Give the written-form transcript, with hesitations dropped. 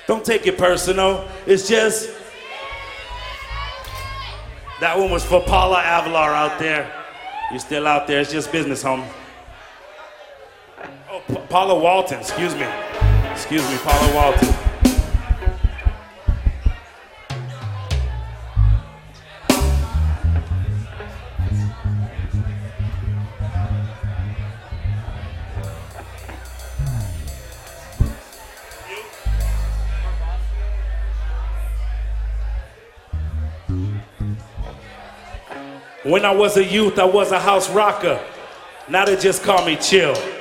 Don't take it personal. It's just... That one was for Paula Avalar out there. You're still out there. It's just business, homie. Oh, Paula Walton, excuse me. Excuse me, Paula Walton. When I was a youth, I was a house rocker. Now they just call me Chill.